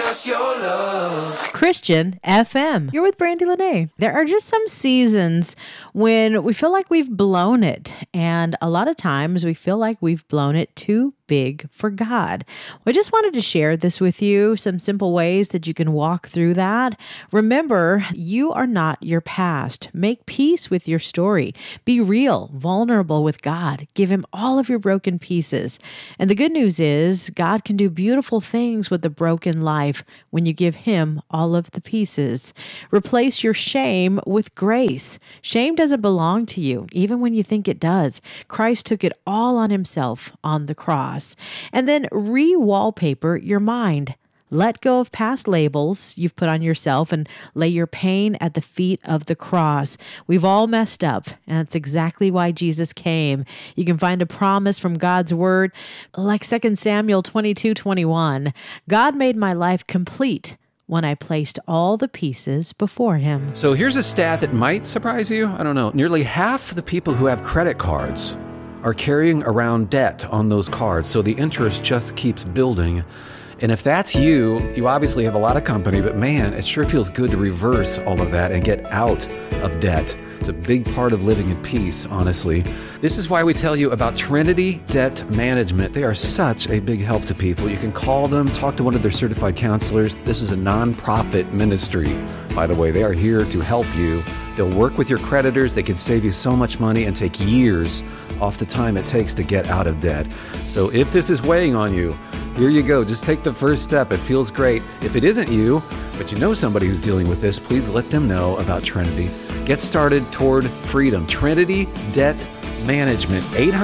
us your love. Christian FM. You're with Brandy Lene. There are just some seasons when we feel like we've blown it. And a lot of times we feel like we've blown it too big for God. I just wanted to share this with you, some simple ways that you can walk through that. Remember, you are not your past. Make peace with your story. Be real, vulnerable with God. Give him all of your broken pieces. And the good news is God can do beautiful things with a broken life when you give him all of the pieces. Replace your shame with grace. Shame doesn't belong to you, even when you think it does. Christ took it all on himself on the cross. And then re-wallpaper your mind. Let go of past labels you've put on yourself and lay your pain at the feet of the cross. We've all messed up, and that's exactly why Jesus came. You can find a promise from God's word, like 2 Samuel 22:21. God made my life complete when I placed all the pieces before him. So here's a stat that might surprise you. I don't know. Nearly half the people who have credit cards are carrying around debt on those cards, so the interest just keeps building. And if that's you, you obviously have a lot of company, but man, it sure feels good to reverse all of that and get out of debt. It's a big part of living in peace, honestly. This is why we tell you about Trinity Debt Management. They are such a big help to people. You can call them, talk to one of their certified counselors. This is a nonprofit ministry, by the way. They are here to help you. They'll work with your creditors. They can save you so much money and take years off the time it takes to get out of debt. So if this is weighing on you, here you go. Just take the first step. It feels great. If it isn't you, but you know somebody who's dealing with this, please let them know about Trinity. Get started toward freedom. Trinity Debt Management,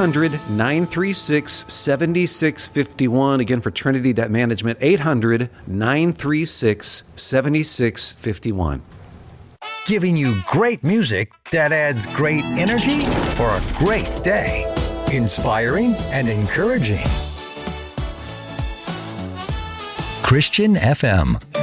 800-936-7651. Again, for Trinity Debt Management, 800-936-7651. Giving you great music that adds great energy for a great day. Inspiring and encouraging. Christian FM.